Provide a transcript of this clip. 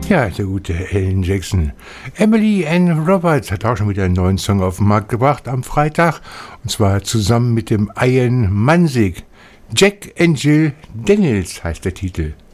Ja, der gute Alan Jackson. Emily Ann Roberts hat auch schon wieder einen neuen Song auf den Markt gebracht am Freitag. Und zwar zusammen mit dem Ian Mansig. Jack and Jill Daniels heißt der Titel.